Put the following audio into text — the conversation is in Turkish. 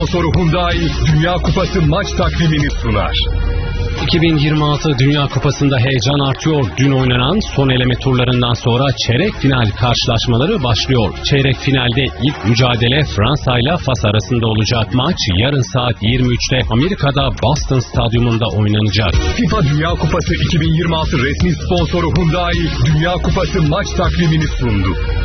Sponsoru Hyundai Dünya Kupası maç takvimini sunar. 2026 Dünya Kupası'nda heyecan artıyor. Dün oynanan son eleme turlarından sonra çeyrek final karşılaşmaları başlıyor. Çeyrek finalde ilk mücadele Fransa ile Fas arasında olacak. Maç yarın saat 23'te Amerika'da Boston Stadyumunda oynanacak. FIFA Dünya Kupası 2026 resmi sponsoru Hyundai Dünya Kupası maç takvimini sundu.